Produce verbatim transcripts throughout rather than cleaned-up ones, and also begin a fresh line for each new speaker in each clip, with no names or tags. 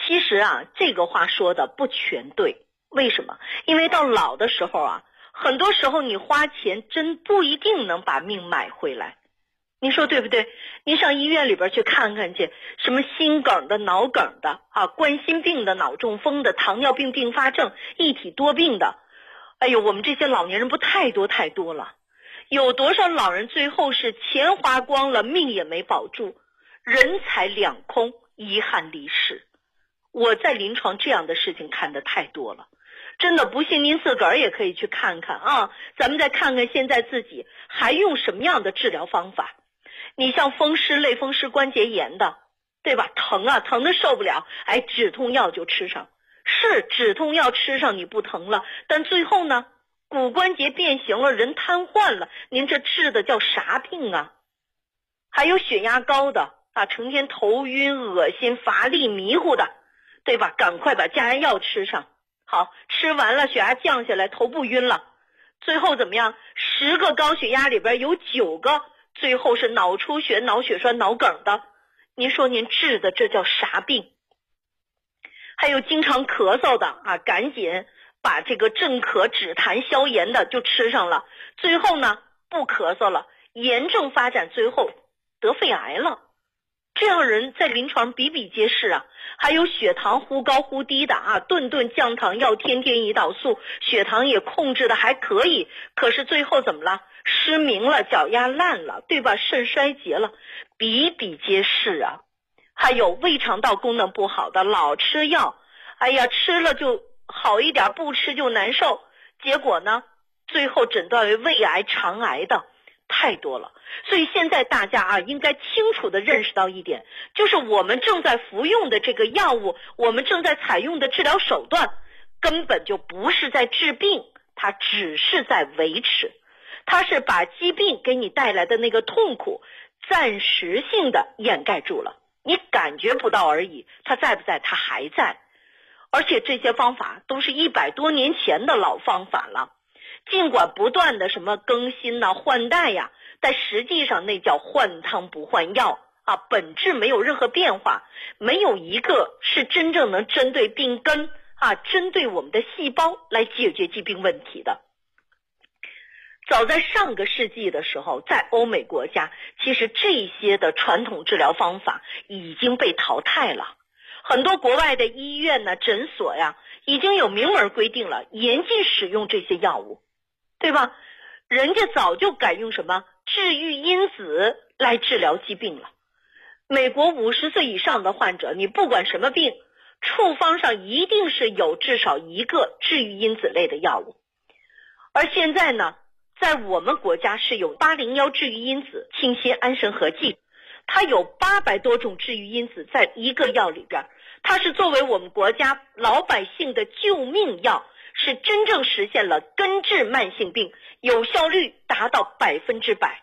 其实啊，这个话说的不全对。为什么？因为到老的时候啊，很多时候你花钱真不一定能把命买回来。你说对不对？你上医院里边去看看去，什么心梗的、脑梗的啊，冠心病的、脑中风的、糖尿病并发症、一体多病的，哎呦，我们这些老年人不太多太多了。有多少老人最后是钱花光了，命也没保住，人财两空，遗憾离世。我在临床这样的事情看得太多了，真的不信您自个儿也可以去看看啊。咱们再看看现在自己还用什么样的治疗方法。你像风湿、类风湿关节炎的，对吧？疼啊，疼得受不了，哎，止痛药就吃上。是止痛药吃上你不疼了，但最后呢，骨关节变形了，人瘫痪了，您这治的叫啥病啊？还有血压高的啊，成天头晕、恶心、乏力、迷糊的，对吧？赶快把降压药吃上。好，吃完了血压降下来，头不晕了，最后怎么样？十个高血压里边有九个最后是脑出血、脑血栓、脑梗的。您说您治的这叫啥病？还有经常咳嗽的啊，赶紧把这个镇咳止痰消炎的就吃上了，最后呢不咳嗽了，严重发展，最后得肺癌了。这样人在临床比比皆是啊。还有血糖忽高忽低的啊，顿顿降糖药，天天胰岛素，血糖也控制的还可以，可是最后怎么了？失明了，脚丫烂了，对吧？肾衰竭了，比比皆是啊。还有胃肠道功能不好的，老吃药，哎呀，吃了就好一点，不吃就难受，结果呢，最后诊断为胃癌、肠癌的太多了。所以现在大家啊，应该清楚地认识到一点，就是我们正在服用的这个药物，我们正在采用的治疗手段，根本就不是在治病，它只是在维持，它是把疾病给你带来的那个痛苦暂时性的掩盖住了，你感觉不到而已，它在不在？它还在。而且这些方法都是一百多年前的老方法了，尽管不断的什么更新呐、换代呀，但实际上那叫换汤不换药啊，本质没有任何变化，没有一个是真正能针对病根啊，针对我们的细胞来解决疾病问题的。早在上个世纪的时候，在欧美国家，其实这些的传统治疗方法已经被淘汰了。很多国外的医院呢、诊所呀，已经有明文规定了，严禁使用这些药物，对吧？人家早就改用什么治愈因子来治疗疾病了。美国五十岁以上的患者，你不管什么病，处方上一定是有至少一个治愈因子类的药物。而现在呢，在我们国家是有八零一治愈因子清酰安神合剂，它有八百多种治愈因子在一个药里边，它是作为我们国家老百姓的救命药，是真正实现了根治慢性病，有效率达到百分之百。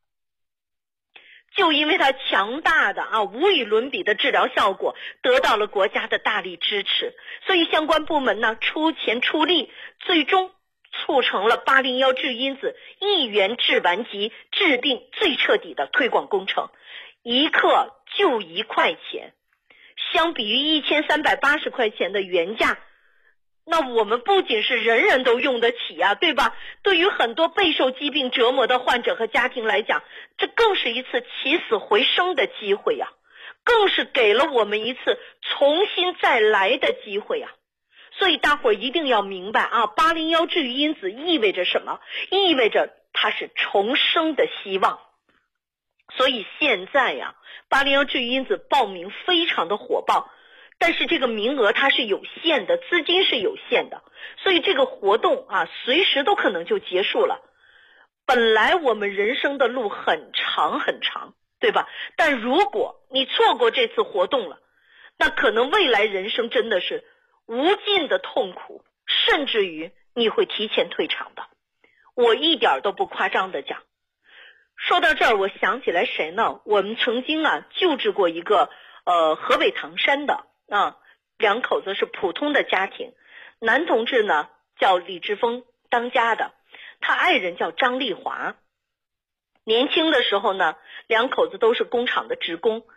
就因为它强大的啊无与伦比的治疗效果，得到了国家的大力支持，所以相关部门呢出钱出力，最终促成了八零一治愈因子一元治完疾，治病最彻底的推广工程，一克就一块钱，相比于一千三百八十块钱的原价，那我们不仅是人人都用得起啊，对吧？对于很多备受疾病折磨的患者和家庭来讲，这更是一次起死回生的机会呀、啊，更是给了我们一次重新再来的机会呀、啊。所以大伙儿一定要明白啊，八零一治愈因子意味着什么？意味着它是重生的希望。所以现在呀、啊，八零一治愈因子报名非常的火爆，但是这个名额它是有限的，资金是有限的，所以这个活动啊，随时都可能就结束了。本来我们人生的路很长很长，对吧？但如果你错过这次活动了，那可能未来人生真的是无尽的痛苦，甚至于你会提前退场的。我一点都不夸张的讲。说到这儿，我想起来谁呢？我们曾经啊救治过一个呃河北唐山的啊两口子是普通的家庭，男同志呢叫李志峰，当家的，他爱人叫张丽华。年轻的时候呢，两口子都是工厂的职工，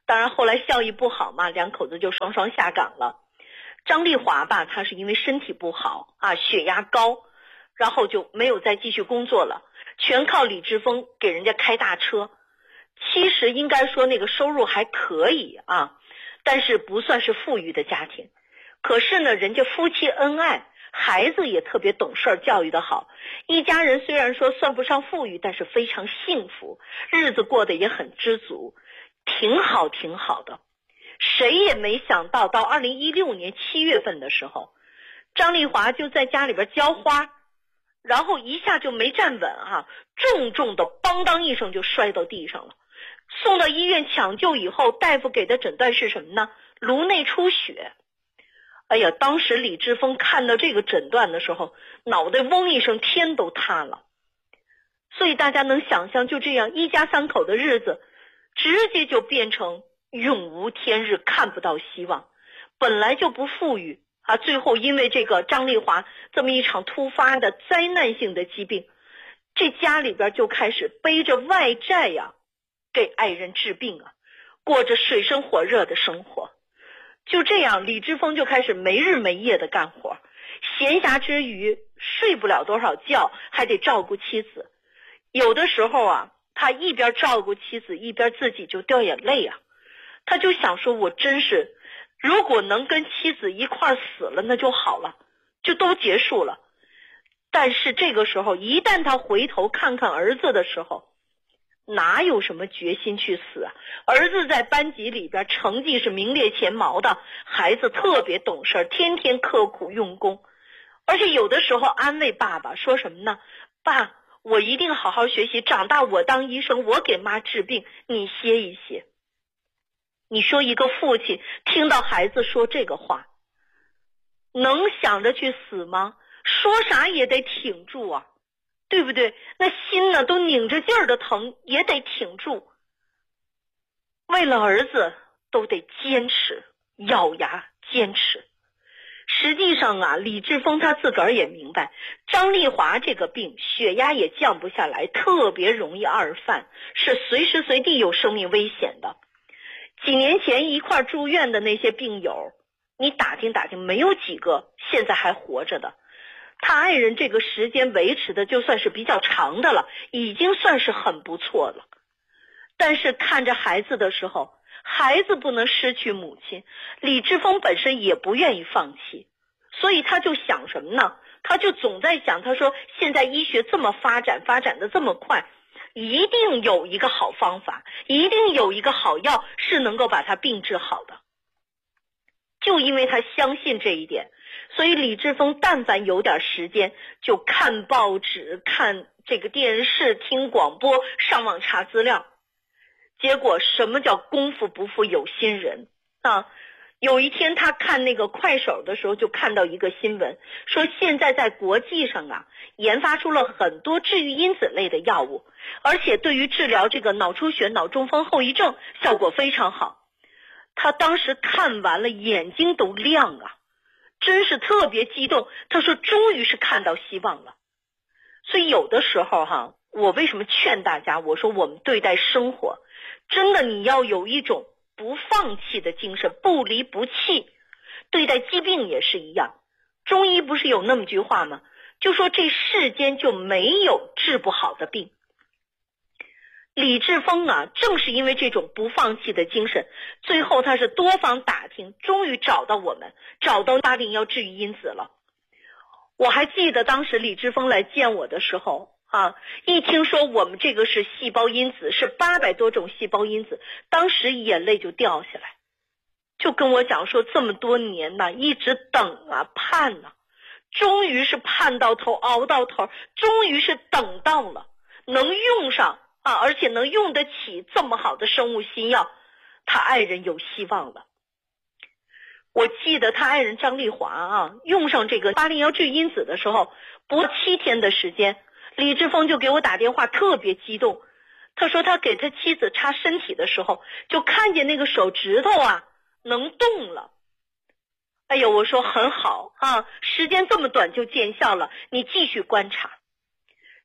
当然后来效益不好嘛，两口子就双双下岗了。张丽华吧，她是因为身体不好啊，血压高，然后就没有再继续工作了，全靠李志峰给人家开大车。其实应该说那个收入还可以啊，但是不算是富裕的家庭。可是呢，人家夫妻恩爱，孩子也特别懂事，教育的好，一家人虽然说算不上富裕，但是非常幸福，日子过得也很知足，挺好挺好的。谁也没想到，到二零一六年七月份的时候，张丽华就在家里边浇花，然后一下就没站稳啊，重重的邦当一声就摔到地上了。送到医院抢救以后，大夫给的诊断是什么呢？颅内出血。哎呀，当时李志峰看到这个诊断的时候，脑袋嗡一声，天都塌了。所以大家能想象，就这样一家三口的日子直接就变成永无天日，看不到希望。本来就不富裕啊，最后因为这个张丽华这么一场突发的灾难性的疾病，这家里边就开始背着外债呀，给爱人治病啊，过着水深火热的生活。就这样，李志峰就开始没日没夜的干活，闲暇之余睡不了多少觉，还得照顾妻子。有的时候啊，他一边照顾妻子，一边自己就掉眼泪啊。他就想说，我真是如果能跟妻子一块死了那就好了，就都结束了。但是这个时候一旦他回头看看儿子的时候，哪有什么决心去死啊？儿子在班级里边成绩是名列前茅的，孩子特别懂事，天天刻苦用功，而且有的时候安慰爸爸说什么呢？爸，我一定好好学习，长大我当医生，我给妈治病，你歇一歇。你说一个父亲听到孩子说这个话，能想着去死吗？说啥也得挺住啊，对不对？那心呢都拧着劲儿的疼，也得挺住。为了儿子都得坚持，咬牙坚持。实际上啊，李志峰他自个儿也明白，张丽华这个病血压也降不下来，特别容易二犯，是随时随地有生命危险的。几年前一块住院的那些病友，你打听打听，没有几个现在还活着的。他爱人这个时间维持的就算是比较长的了，已经算是很不错了。但是看着孩子的时候，孩子不能失去母亲，李志峰本身也不愿意放弃，所以他就想什么呢？他就总在想，他说现在医学这么发展，发展的这么快，一定有一个好方法，一定有一个好药是能够把他病治好的。就因为他相信这一点，所以李志峰但凡有点时间，就看报纸、看这个电视、听广播、上网查资料。结果什么叫功夫不负有心人啊？有一天他看那个快手的时候，就看到一个新闻，说现在在国际上啊，研发出了很多治愈因子类的药物，而且对于治疗这个脑出血、脑中风后遗症效果非常好。他当时看完了，眼睛都亮啊，真是特别激动。他说终于是看到希望了。所以有的时候哈，我为什么劝大家，我说我们对待生活真的你要有一种不放弃的精神，不离不弃。对待疾病也是一样，中医不是有那么句话吗？就说这世间就没有治不好的病。李志峰啊，正是因为这种不放弃的精神，最后他是多方打听，终于找到我们，找到八零幺治愈因子了。我还记得当时李志峰来见我的时候啊，一听说我们这个是细胞因子，是八百多种细胞因子，当时眼泪就掉下来，就跟我讲说这么多年呐，一直等啊盼啊，终于是盼到头，熬到头，终于是等到了，能用上啊，而且能用得起这么好的生物新药，他爱人有希望了。我记得他爱人张丽华啊，用上这个八零幺治愈因子的时候，不七天的时间，李志峰就给我打电话，特别激动。他说他给他妻子擦身体的时候，就看见那个手指头啊能动了。哎呦，我说很好啊，时间这么短就见效了，你继续观察。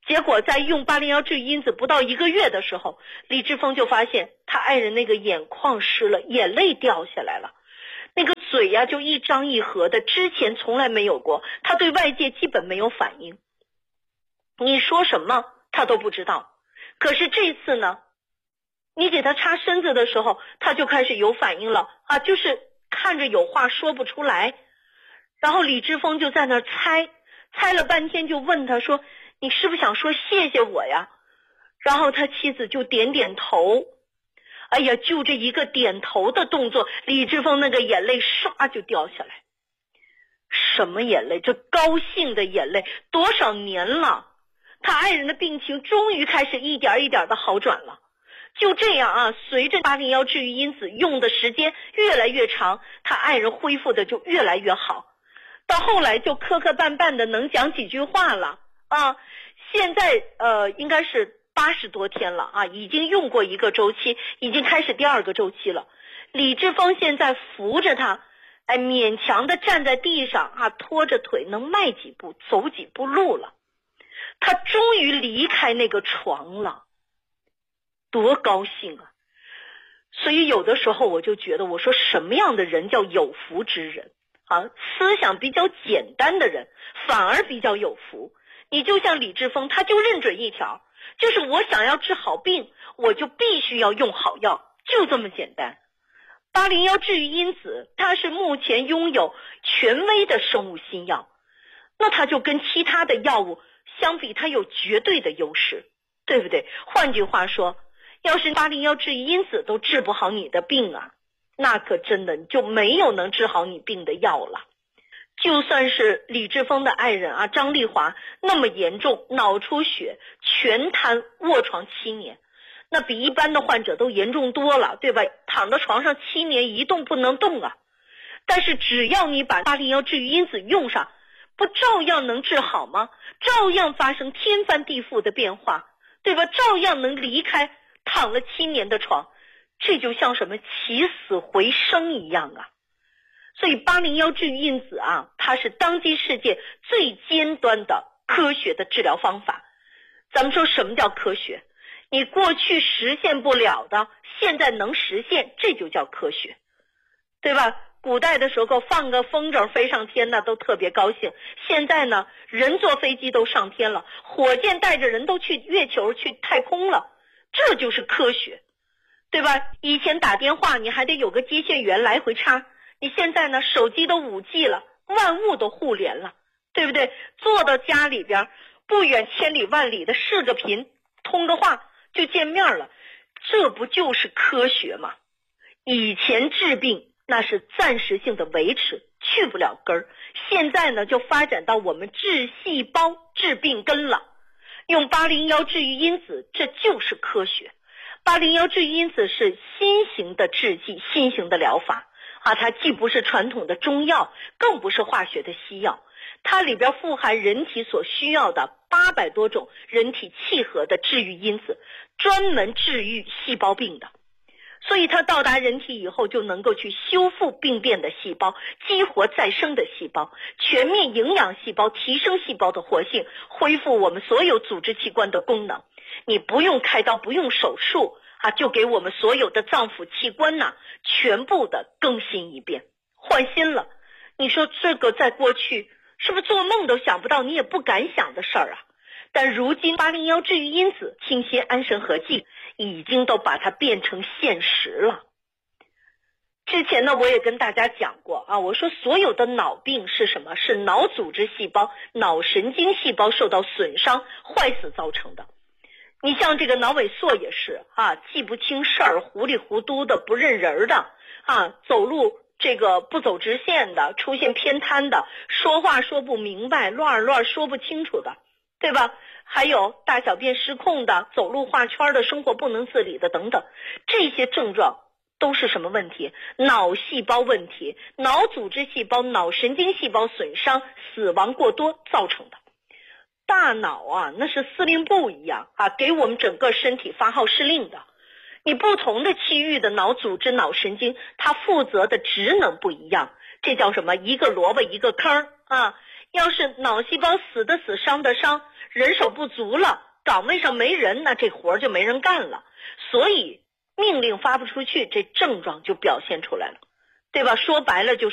结果在用八零幺治愈因子不到一个月的时候，李志峰就发现他爱人那个眼眶湿了，眼泪掉下来了，那个嘴呀、啊、就一张一合的，之前从来没有过，他对外界基本没有反应，你说什么他都不知道。可是这次呢，你给他擦身子的时候，他就开始有反应了啊，就是看着有话说不出来。然后李志峰就在那儿猜，猜了半天，就问他说，你是不是想说谢谢我呀？然后他妻子就点点头。哎呀，就这一个点头的动作，李志峰那个眼泪唰就掉下来。什么眼泪？这高兴的眼泪。多少年了，他爱人的病情终于开始一点一点的好转了。就这样啊，随着八零幺治愈因子用的时间越来越长，他爱人恢复的就越来越好，到后来就磕磕绊绊的能讲几句话了啊。现在呃应该是八十多天了啊，已经用过一个周期，已经开始第二个周期了。李志峰现在扶着他，哎，勉强的站在地上啊，拖着腿能迈几步走几步路了。他终于离开那个床了，多高兴啊！所以有的时候我就觉得，我说什么样的人叫有福之人啊？思想比较简单的人反而比较有福。你就像李志峰，他就认准一条，就是我想要治好病，我就必须要用好药，就这么简单。八零幺治愈因子它是目前拥有权威的生物新药，那它就跟其他的药物相比，它有绝对的优势，对不对？换句话说，要是八零幺治愈因子都治不好你的病啊，那可真的就没有能治好你病的药了。就算是李志峰的爱人啊，张丽华那么严重，脑出血，全瘫，卧床七年，那比一般的患者都严重多了，对吧？躺到床上七年一动不能动啊。但是只要你把八零幺治愈因子用上，不照样能治好吗？照样发生天翻地覆的变化，对吧？照样能离开躺了七年的床，这就像什么起死回生一样啊。所以八零幺治愈因子啊，它是当今世界最尖端的科学的治疗方法。咱们说什么叫科学？你过去实现不了的，现在能实现，这就叫科学，对吧？古代的时候放个风筝飞上天呢，都特别高兴。现在呢，人坐飞机都上天了，火箭带着人都去月球去太空了，这就是科学，对吧？以前打电话你还得有个接线员来回插，你现在呢，手机都 五 G 了，万物都互联了，对不对？坐到家里边，不远千里万里的视个频，通个话就见面了，这不就是科学吗？以前治病那是暂时性的维持，去不了根儿。现在呢，就发展到我们治细胞、治病根了。用八零幺治愈因子，这就是科学。八零幺治愈因子是新型的制剂，新型的疗法啊，它既不是传统的中药，更不是化学的西药，它里边富含人体所需要的八百多种人体契合的治愈因子，专门治愈细胞病的。所以它到达人体以后，就能够去修复病变的细胞，激活再生的细胞，全面营养细胞，提升细胞的活性，恢复我们所有组织器官的功能。你不用开刀，不用手术啊，就给我们所有的脏腑器官呐、啊，全部的更新一遍，换新了。你说这个在过去是不是做梦都想不到，你也不敢想的事儿啊？但如今八零幺治愈因子、清心安神合剂已经都把它变成现实了。之前呢，我也跟大家讲过啊，我说所有的脑病是什么？是脑组织细胞、脑神经细胞受到损伤、坏死造成的。你像这个脑萎缩也是啊，记不清事儿，糊里糊涂的，不认人的啊，走路这个不走直线的，出现偏瘫的，说话说不明白，乱乱说不清楚的，对吧？还有大小便失控的，走路画圈的，生活不能自理的等等，这些症状都是什么问题？脑细胞问题，脑组织细胞、脑神经细胞损伤、死亡过多造成的。大脑啊，那是司令部一样啊，给我们整个身体发号施令的。你不同的区域的脑组织、脑神经，它负责的职能不一样，这叫什么？一个萝卜一个坑啊。 要是脑细胞死的死，伤的伤，人手不足了，岗位上没人，那这活就没人干了。所以命令发不出去，这症状就表现出来了，对吧？说白了就是